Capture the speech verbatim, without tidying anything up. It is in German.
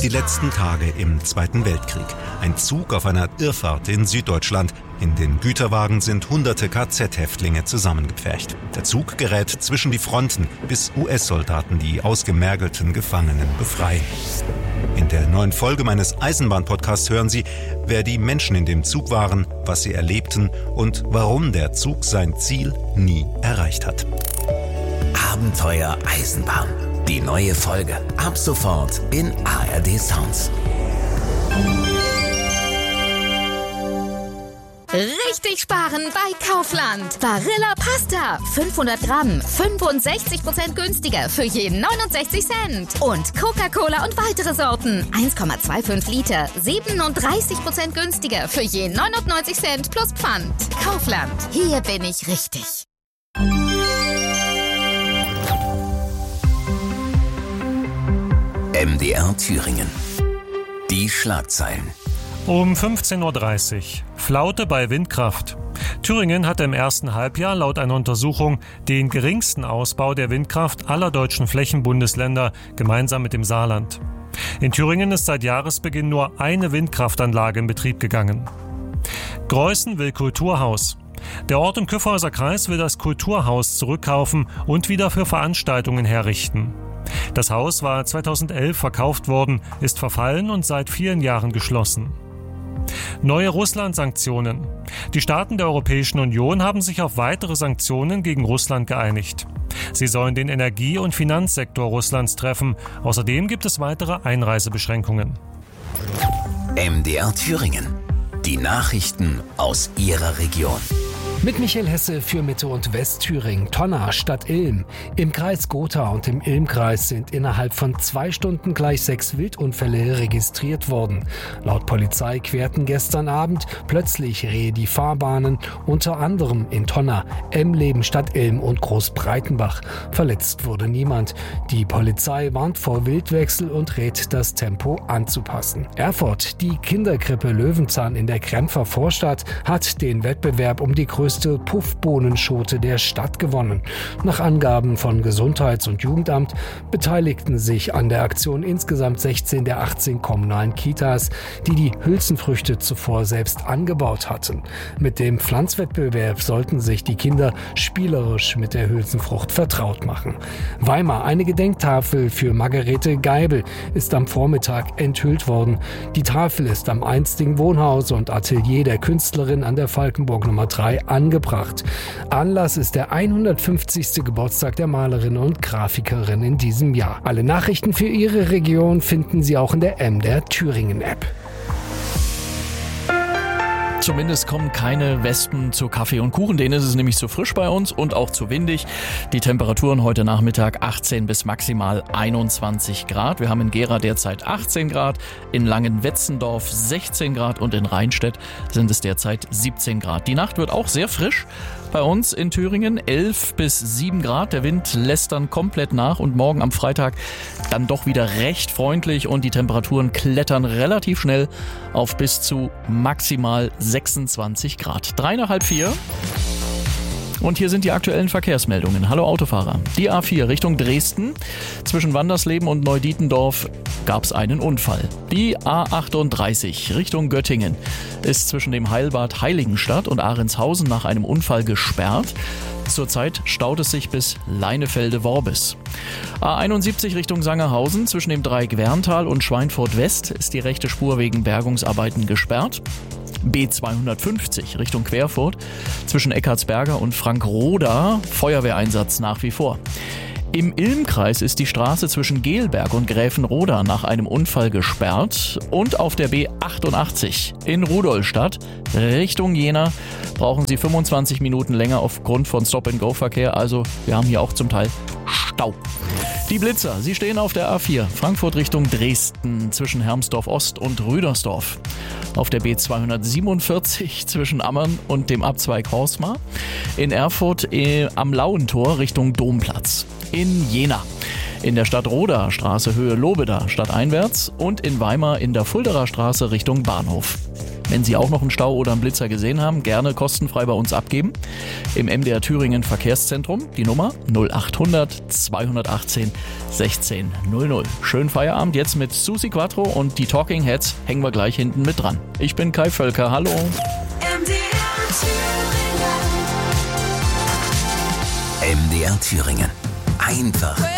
Die letzten Tage im Zweiten Weltkrieg. Ein Zug auf einer Irrfahrt in Süddeutschland. In den Güterwagen sind hunderte K Z-Häftlinge zusammengepfercht. Der Zug gerät zwischen die Fronten, bis U S-Soldaten die ausgemergelten Gefangenen befreien. In der neuen Folge meines Eisenbahn-Podcasts hören Sie, wer die Menschen in dem Zug waren, was sie erlebten und warum der Zug sein Ziel nie erreicht hat. Abenteuer Eisenbahn. Die neue Folge. Ab sofort in A R D Sounds. Richtig sparen bei Kaufland. Barilla Pasta. fünfhundert Gramm. fünfundsechzig Prozent günstiger für je neunundsechzig Cent. Und Coca-Cola und weitere Sorten. eins Komma fünfundzwanzig Liter. siebenunddreißig Prozent günstiger für je neunundneunzig Cent plus Pfand. Kaufland. Hier bin ich richtig. M D R Thüringen. Die Schlagzeilen. Um fünfzehn Uhr dreißig. Flaute bei Windkraft. Thüringen hatte im ersten Halbjahr laut einer Untersuchung den geringsten Ausbau der Windkraft aller deutschen Flächenbundesländer gemeinsam mit dem Saarland. In Thüringen ist seit Jahresbeginn nur eine Windkraftanlage in Betrieb gegangen. Greußen will Kulturhaus. Der Ort im Kyffhäuser Kreis will das Kulturhaus zurückkaufen und wieder für Veranstaltungen herrichten. Das Haus war zweitausendelf verkauft worden, ist verfallen und seit vielen Jahren geschlossen. Neue Russland-Sanktionen. Die Staaten der Europäischen Union haben sich auf weitere Sanktionen gegen Russland geeinigt. Sie sollen den Energie- und Finanzsektor Russlands treffen. Außerdem gibt es weitere Einreisebeschränkungen. M D R Thüringen. Die Nachrichten aus Ihrer Region. Mit Michael Hesse für Mitte- und Westthüringen. Tonna statt Ilm. Im Kreis Gotha und im Ilmkreis sind innerhalb von zwei Stunden gleich sechs Wildunfälle registriert worden. Laut Polizei querten gestern Abend plötzlich Rehe die Fahrbahnen, unter anderem in Tonna, Emleben statt Ilm und Großbreitenbach. Verletzt wurde niemand. Die Polizei warnt vor Wildwechsel und rät, das Tempo anzupassen. Erfurt, die Kinderkrippe Löwenzahn in der Krempfer Vorstadt, hat den Wettbewerb um die größte Puffbohnenschote der Stadt gewonnen. Nach Angaben von Gesundheits- und Jugendamt beteiligten sich an der Aktion insgesamt sechzehn der achtzehn kommunalen Kitas, die die Hülsenfrüchte zuvor selbst angebaut hatten. Mit dem Pflanzwettbewerb sollten sich die Kinder spielerisch mit der Hülsenfrucht vertraut machen. Weimar, eine Gedenktafel für Margarete Geibel, ist am Vormittag enthüllt worden. Die Tafel ist am einstigen Wohnhaus und Atelier der Künstlerin an der Falkenburg Nummer drei angebracht. Anlass ist der hundertfünfzigste Geburtstag der Malerin und Grafikerin in diesem Jahr. Alle Nachrichten für Ihre Region finden Sie auch in der M D R Thüringen App. Zumindest kommen keine Wespen zu Kaffee und Kuchen. Denen ist es nämlich zu frisch bei uns und auch zu windig. Die Temperaturen heute Nachmittag achtzehn bis maximal einundzwanzig Grad. Wir haben in Gera derzeit achtzehn Grad, in Langenwetzendorf sechzehn Grad und in Rheinstedt sind es derzeit siebzehn Grad. Die Nacht wird auch sehr frisch. Bei uns in Thüringen elf bis sieben Grad. Der Wind lässt dann komplett nach und morgen am Freitag dann doch wieder recht freundlich und die Temperaturen klettern relativ schnell auf bis zu maximal sechsundzwanzig Grad. Drei nach halb vier. Und hier sind die aktuellen Verkehrsmeldungen. Hallo Autofahrer. Die A vier Richtung Dresden. Zwischen Wandersleben und Neudietendorf gab es einen Unfall. Die A achtunddreißig Richtung Göttingen ist zwischen dem Heilbad Heiligenstadt und Ahrentshausen nach einem Unfall gesperrt. Zurzeit staut es sich bis Leinefelde-Worbis. A einundsiebzig Richtung Sangerhausen zwischen dem Dreieck Werntal und Schweinfurt West ist die rechte Spur wegen Bergungsarbeiten gesperrt. B zweihundertfünfzig Richtung Querfurt zwischen Eckartsberger und Frankroda, Feuerwehreinsatz nach wie vor. Im Ilmkreis ist die Straße zwischen Gelberg und Gräfenroda nach einem Unfall gesperrt und auf der B achtundachtzig in Rudolstadt Richtung Jena brauchen Sie fünfundzwanzig Minuten länger aufgrund von Stop-and-Go-Verkehr, also wir haben hier auch zum Teil Stau. Die Blitzer, sie stehen auf der A vier, Frankfurt Richtung Dresden zwischen Hermsdorf Ost und Rüdersdorf. Auf der B zweihundertsiebenundvierzig zwischen Ammern und dem Abzweig Horsmar. In Erfurt äh, am Lauentor Richtung Domplatz. In Jena. In der Stadt Roda Straße Höhe Lobeda stadteinwärts und in Weimar in der Fulderer Straße Richtung Bahnhof. Wenn Sie auch noch einen Stau oder einen Blitzer gesehen haben, gerne kostenfrei bei uns abgeben. Im M D R Thüringen Verkehrszentrum, die Nummer null acht hundert zweihundertachtzehn sechzehn null null. Schönen Feierabend jetzt mit Susi Quattro und die Talking Heads hängen wir gleich hinten mit dran. Ich bin Kai Völker, hallo. M D R Thüringen. M D R Thüringen. Einfach